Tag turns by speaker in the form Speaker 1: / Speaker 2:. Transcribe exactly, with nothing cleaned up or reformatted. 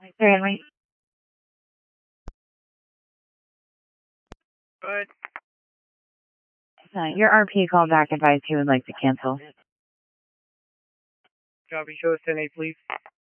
Speaker 1: Sir Henry?
Speaker 2: Good.
Speaker 1: Uh, your R P called back advised he would like to cancel.
Speaker 2: Copy, show us ten eight, please.